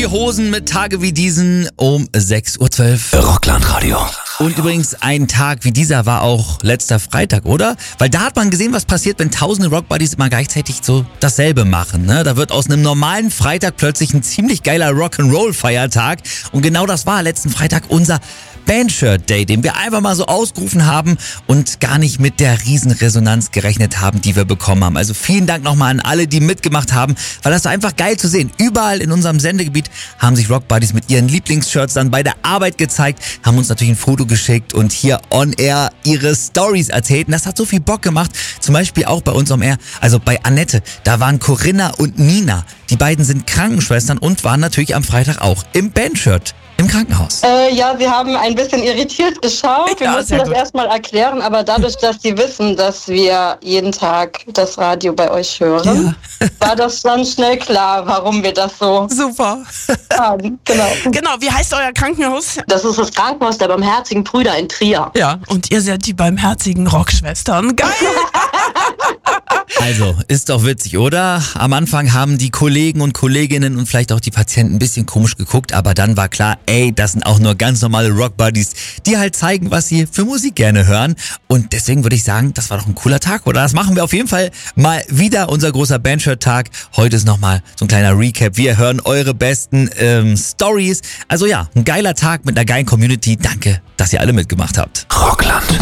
Hosen mit Tage wie diesen um 6.12 Uhr. Rockland-Radio. Und übrigens, ein Tag wie dieser war auch letzter Freitag, oder? Weil da hat man gesehen, was passiert, wenn tausende Rockbuddies immer gleichzeitig so dasselbe machen. Ne? Da wird aus einem normalen Freitag plötzlich ein ziemlich geiler Rock'n'Roll-Feiertag. Und genau das war letzten Freitag unser Bandshirt-Day, den wir einfach mal so ausgerufen haben und gar nicht mit der Riesenresonanz gerechnet haben, die wir bekommen haben. Also vielen Dank nochmal an alle, die mitgemacht haben, weil das war einfach geil zu sehen. Überall in unserem Sendegebiet haben sich Rockbuddies mit ihren Lieblingsshirts dann bei der Arbeit gezeigt, haben uns natürlich ein Foto geschickt und hier on air ihre Stories erzählt. Und das hat so viel Bock gemacht. Zum Beispiel auch bei uns on air, also bei Annette. Da waren Corinna und Nina. Die beiden sind Krankenschwestern und waren natürlich am Freitag auch im Bandshirt im Krankenhaus. Ja, sie haben ein bisschen irritiert geschaut. Wir mussten das erstmal erklären, aber dadurch, dass sie wissen, dass wir jeden Tag das Radio bei euch hören, war das dann schnell klar, warum wir das so Super. haben. Genau, wie heißt euer Krankenhaus? Das ist das Krankenhaus der Barmherzigen Brüder in Trier. Ja, und ihr seid die barmherzigen Rockschwestern. Geil! Also, ist doch witzig, oder? Am Anfang haben die Kollegen und Kolleginnen und vielleicht auch die Patienten ein bisschen komisch geguckt, aber dann war klar, ey, das sind auch nur ganz normale Rockbuddies, die halt zeigen, was sie für Musik gerne hören. Und deswegen würde ich sagen, das war doch ein cooler Tag, oder? Das machen wir auf jeden Fall mal wieder, unser großer Bandshirt-Tag. Heute ist nochmal so ein kleiner Recap. Wir hören eure besten Stories. Also ja, ein geiler Tag mit einer geilen Community. Danke, dass ihr alle mitgemacht habt. Rockland.